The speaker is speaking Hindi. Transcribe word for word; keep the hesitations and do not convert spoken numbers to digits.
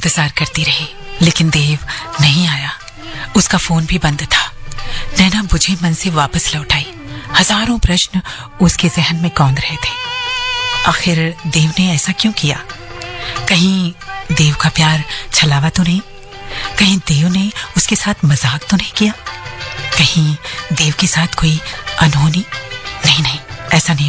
इंतजार करती रही, लेकिन देव नहीं आया। उसका फोन भी बंद था। नैना बुझे मन से वापस लौट आई। हजारों प्रश्न उसके जहन में कौंध रहे थे। आखिर देव ने ऐसा क्यों किया? कहीं देव का प्यार छलावा तो नहीं? कहीं देव ने उसके साथ मजाक तो नहीं किया? कहीं देव के साथ कोई अनहोनी? नहीं नहीं, ऐसा नहीं